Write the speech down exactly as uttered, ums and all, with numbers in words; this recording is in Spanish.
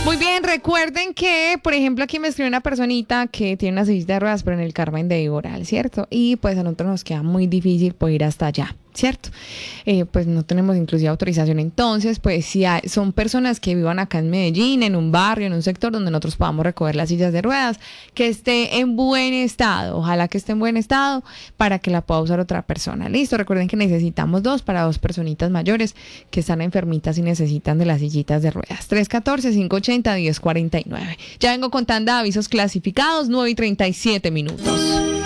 Muy bien, recuerden que, por ejemplo, aquí me escribe una personita que tiene una sillita de ruedas, pero en el Carmen de Iboral, ¿cierto? Y pues a nosotros nos queda muy difícil poder ir hasta allá, ¿cierto? Eh, pues no tenemos inclusive autorización. Entonces, pues si hay, son personas que vivan acá en Medellín, en un barrio, en un sector donde nosotros podamos recoger las sillas de ruedas, que esté en buen estado, ojalá que esté en buen estado para que la pueda usar otra persona. Listo, recuerden que necesitamos dos para dos personitas mayores que están enfermitas y necesitan de las sillitas de ruedas. tres uno cuatro, cinco ocho cero, uno cero cuatro nueve. Ya vengo con tanda de avisos clasificados, nueve y treinta y siete minutos.